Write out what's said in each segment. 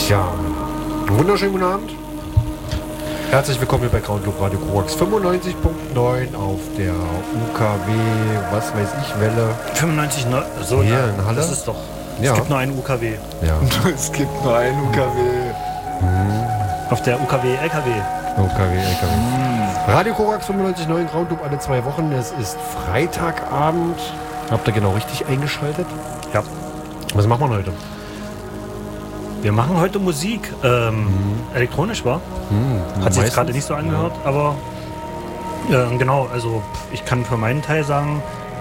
Tja, wunderschönen guten Abend. Herzlich willkommen hier bei Groundloop Radio Korax 95.9 auf der UKW, was weiß ich, Welle. 95,9, so hier ja, in Halle. Das ist doch, ja. Es gibt nur einen UKW. Ja. Es gibt nur einen UKW. Auf der UKW, LKW. UKW, LKW. Radio Korax 95.9, Groundloop alle 2 Wochen. Es ist Freitagabend. Habt ihr genau richtig eingeschaltet? Ja. Was machen wir heute? Wir machen heute Musik. Elektronisch, war? Hat sich jetzt gerade nicht so angehört, aber genau, also ich kann für meinen Teil sagen,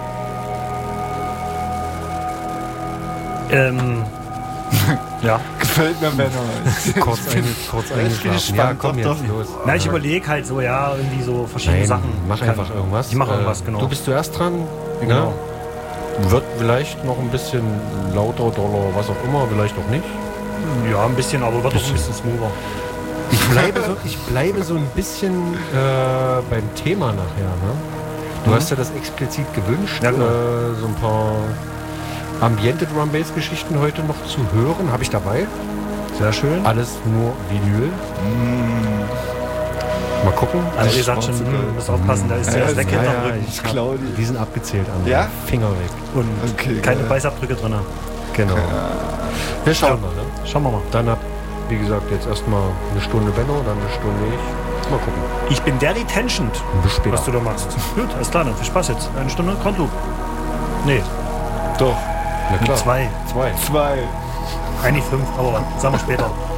ja. Gefällt mir, Männer. kurz eingeschlafen. Ja, komm jetzt, los. Na, ich überlege halt so, ja, irgendwie so verschiedene Sachen. Mach einfach irgendwas. Ich mache irgendwas, genau. Du bist zuerst dran. Genau. Ne? Wird vielleicht noch ein bisschen lauter, doller, was auch immer, vielleicht auch nicht. Ja, ein bisschen, aber wird auch ein bisschen smoother. Ich bleibe so ein bisschen beim Thema nachher. Ne? Du hast ja das explizit gewünscht, Ja, genau. so ein paar ambiente Drum-Bass-Geschichten heute noch zu hören. Habe ich dabei. Sehr schön. Alles nur Vinyl. Mal gucken. André sagt schon, muss aufpassen, da ist der weg hinterm Rücken. Ich glaube, die sind abgezählt an. Ja? Finger weg. Und Okay, keine geil. Beißabdrücke drin. Genau. Wir schauen mal. Ne? Schauen wir mal. Dann ab, wie gesagt, jetzt erstmal eine Stunde Benno, dann eine Stunde ich. Mal gucken. Ich bin der Detentioned, Bis später. was du da machst. Gut, alles klar, dann viel Spaß jetzt. Eine Stunde Groundloop. Nee, Doch. Na klar. 2. 2. 2. Eigentlich 5, aber sagen wir später.